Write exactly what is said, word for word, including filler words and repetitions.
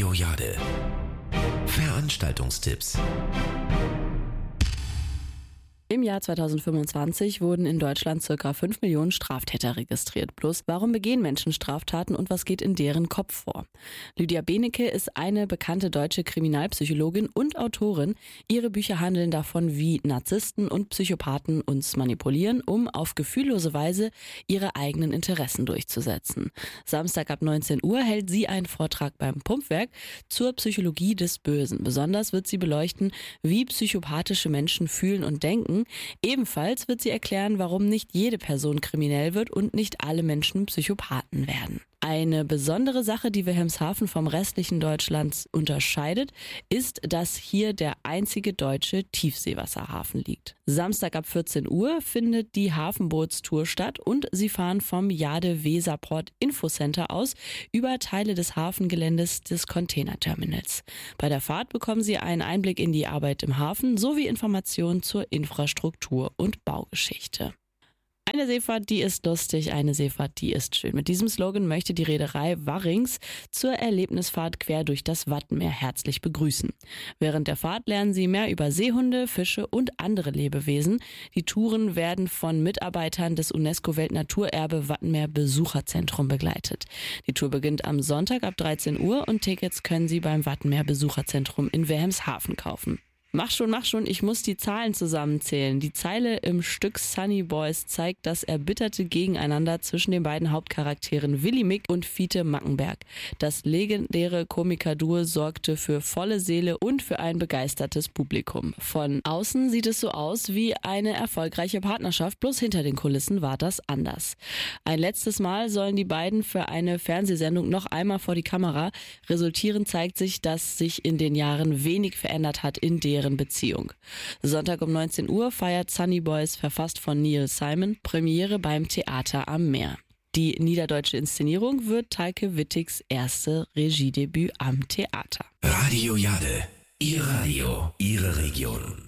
Radio Jade. Veranstaltungstipps. Im Jahr zweitausendfünfundzwanzig wurden in Deutschland ca. fünf Millionen Straftäter registriert. Plus, warum begehen Menschen Straftaten und was geht in deren Kopf vor? Lydia Benecke ist eine bekannte deutsche Kriminalpsychologin und Autorin. Ihre Bücher handeln davon, wie Narzissten und Psychopathen uns manipulieren, um auf gefühllose Weise ihre eigenen Interessen durchzusetzen. Samstag ab neunzehn Uhr hält sie einen Vortrag beim Pumpwerk zur Psychologie des Bösen. Besonders wird sie beleuchten, wie psychopathische Menschen fühlen und denken. Ebenfalls wird sie erklären, warum nicht jede Person kriminell wird und nicht alle Menschen Psychopathen werden. Eine besondere Sache, die Wilhelmshaven vom restlichen Deutschland unterscheidet, ist, dass hier der einzige deutsche Tiefseewasserhafen liegt. Samstag ab vierzehn Uhr findet die Hafenbootstour statt und sie fahren vom Jade-Weserport Infocenter aus über Teile des Hafengeländes des Containerterminals. Bei der Fahrt bekommen sie einen Einblick in die Arbeit im Hafen sowie Informationen zur Infrastruktur und Baugeschichte. Eine Seefahrt, die ist lustig, eine Seefahrt, die ist schön. Mit diesem Slogan möchte die Reederei Warrings zur Erlebnisfahrt quer durch das Wattenmeer herzlich begrüßen. Während der Fahrt lernen Sie mehr über Seehunde, Fische und andere Lebewesen. Die Touren werden von Mitarbeitern des UNESCO-Weltnaturerbe Wattenmeer Besucherzentrum begleitet. Die Tour beginnt am Sonntag ab dreizehn Uhr und Tickets können Sie beim Wattenmeer Besucherzentrum in Wilhelmshaven kaufen. Mach schon, mach schon, ich muss die Zahlen zusammenzählen. Die Zeile im Stück Sunny Boys zeigt das erbitterte Gegeneinander zwischen den beiden Hauptcharakteren Willi Mick und Fiete Mackenberg. Das legendäre Komikerduo sorgte für volle Seele und für ein begeistertes Publikum. Von außen sieht es so aus wie eine erfolgreiche Partnerschaft, bloß hinter den Kulissen war das anders. Ein letztes Mal sollen die beiden für eine Fernsehsendung noch einmal vor die Kamera. Resultierend zeigt sich, dass sich in den Jahren wenig verändert hat in deren Beziehung. Sonntag um neunzehn Uhr feiert Sunny Boys, verfasst von Neil Simon, Premiere beim Theater am Meer. Die niederdeutsche Inszenierung wird Teike Wittigs erste Regiedebüt am Theater. Radio Jade. Ihr Radio, Ihre Region.